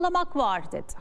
sağlamak var dedi.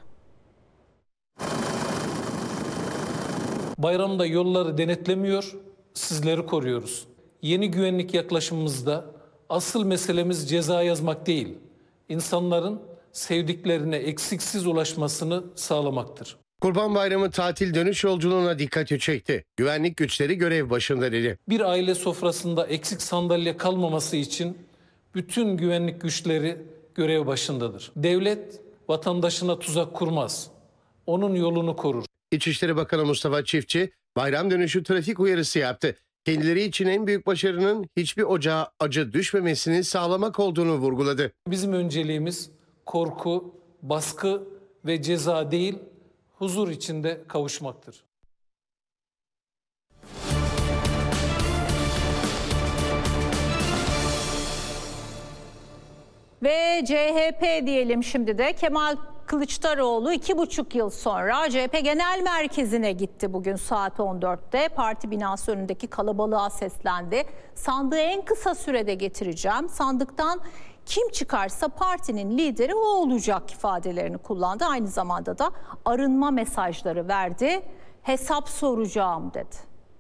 Bayramda yolları denetlemiyor, sizleri koruyoruz. Yeni güvenlik yaklaşımımızda asıl meselemiz ceza yazmak değil, insanların sevdiklerine eksiksiz ulaşmasını sağlamaktır. Kurban Bayramı tatil dönüş yolculuğuna dikkati çekti. Güvenlik güçleri görev başında dedi. Bir aile sofrasında eksik sandalye kalmaması için bütün güvenlik güçleri görev başındadır. Devlet vatandaşına tuzak kurmaz, onun yolunu korur. İçişleri Bakanı Mustafa Çiftçi bayram dönüşü trafik uyarısı yaptı. Kendileri için en büyük başarının hiçbir ocağa acı düşmemesini sağlamak olduğunu vurguladı. Bizim önceliğimiz korku, baskı ve ceza değil, huzur içinde kavuşmaktır. Ve CHP diyelim şimdi de Kemal Kılıçdaroğlu 2,5 yıl sonra CHP Genel Merkezi'ne gitti bugün saat 14'te. Parti binası önündeki kalabalığa seslendi. Sandığı en kısa sürede getireceğim. Sandıktan kim çıkarsa partinin lideri o olacak ifadelerini kullandı. Aynı zamanda da arınma mesajları verdi. Hesap soracağım dedi.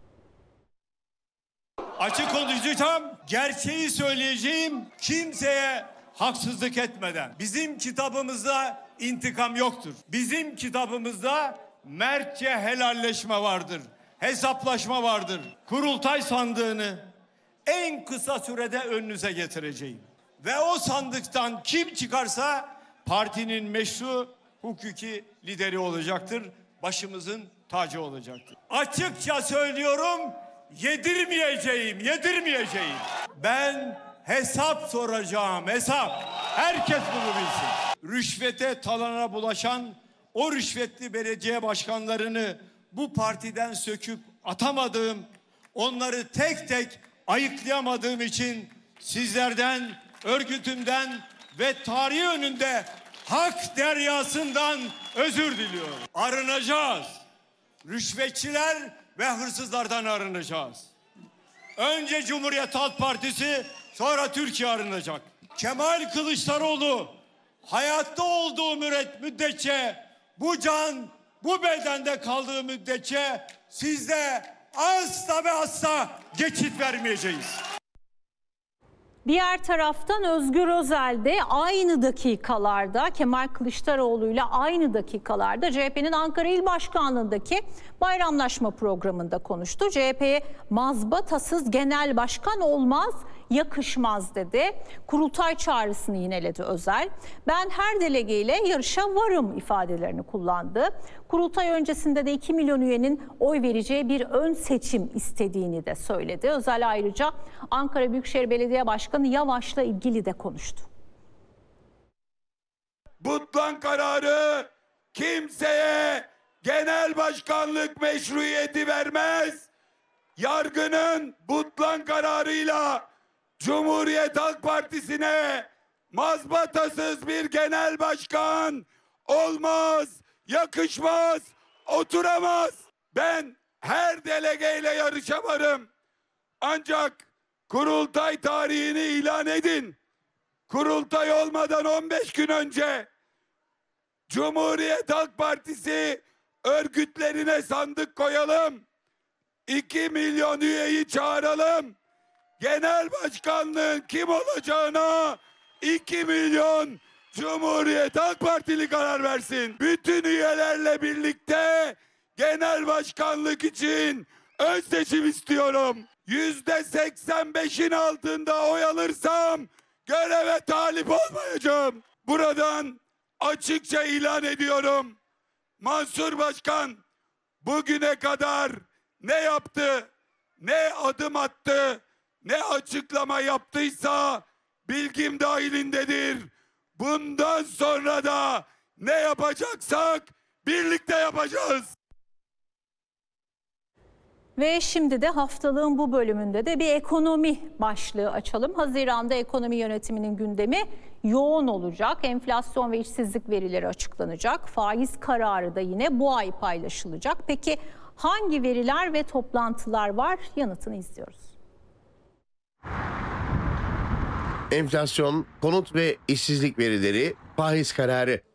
Açık konuşacağım, gerçeği söyleyeceğim, kimseye haksızlık etmeden. Bizim kitabımızda intikam yoktur. Bizim kitabımızda mertçe helalleşme vardır. Hesaplaşma vardır. Kurultay sandığını en kısa sürede önünüze getireceğim. Ve o sandıktan kim çıkarsa partinin meşru hukuki lideri olacaktır. Başımızın tacı olacaktır. Açıkça söylüyorum, yedirmeyeceğim. Ben hesap soracağım, hesap. Herkes bunu bilsin. Rüşvete, talana bulaşan o rüşvetli belediye başkanlarını bu partiden söküp atamadığım, onları tek tek ayıklayamadığım için sizlerden, örgütümden ve tarihi önünde hak deryasından özür diliyorum. Arınacağız. Rüşvetçiler ve hırsızlardan arınacağız. Önce Cumhuriyet Halk Partisi, sonra Türkiye arınacak. Kemal Kılıçdaroğlu hayatta olduğu müddetçe, bu can bu bedende kaldığı müddetçe sizde asla ve asla geçit vermeyeceğiz. Diğer taraftan Özgür Özel de aynı dakikalarda Kemal Kılıçdaroğlu'yla aynı dakikalarda CHP'nin Ankara İl Başkanlığı'ndaki bayramlaşma programında konuştu. CHP'ye mazbatasız genel başkan olmaz, yakışmaz dedi. Kurultay çağrısını yineledi Özel. Ben her delegeyle yarışa varım ifadelerini kullandı. Kurultay öncesinde de 2 milyon üyenin oy vereceği bir ön seçim istediğini de söyledi. Özel ayrıca Ankara Büyükşehir Belediye Başkanı Yavaş'la ilgili de konuştu. Butlan kararı kimseye genel başkanlık meşruiyeti vermez. Yargının Butlan kararıyla Cumhuriyet Halk Partisi'ne mazbatasız bir genel başkan olmaz, yakışmaz, oturamaz. Ben her delegeyle yarışa varım. Ancak kurultay tarihini ilan edin. Kurultay olmadan 15 gün önce Cumhuriyet Halk Partisi örgütlerine sandık koyalım. 2 milyon üyeyi çağıralım. Genel başkanlığın kim olacağına 2 milyon Cumhuriyet Halk Partili karar versin. Bütün üyelerle birlikte genel başkanlık için ön seçim istiyorum. %85'in altında oy alırsam göreve talip olmayacağım. Buradan açıkça ilan ediyorum. Mansur Başkan bugüne kadar ne yaptı, ne adım attı, ne açıklama yaptıysa bilgim dahilindedir. Bundan sonra da ne yapacaksak birlikte yapacağız. Ve şimdi de haftalığın bu bölümünde de bir ekonomi başlığı açalım. Haziran'da ekonomi yönetiminin gündemi yoğun olacak. Enflasyon ve işsizlik verileri açıklanacak. Faiz kararı da yine bu ay paylaşılacak. Peki hangi veriler ve toplantılar var? Yanıtını izliyoruz. Enflasyon, konut ve işsizlik verileri, faiz kararı.